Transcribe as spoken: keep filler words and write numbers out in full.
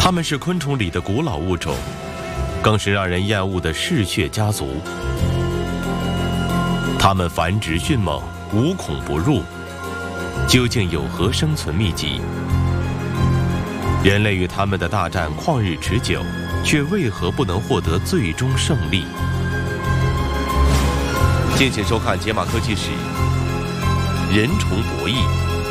它们是昆虫里的古老物种，更是让人厌恶的嗜血家族。它们繁殖迅猛，无孔不入，究竟有何生存秘籍？人类与它们的大战旷日持久，却为何不能获得最终胜利？敬请收看《解码科技史》，人虫博弈。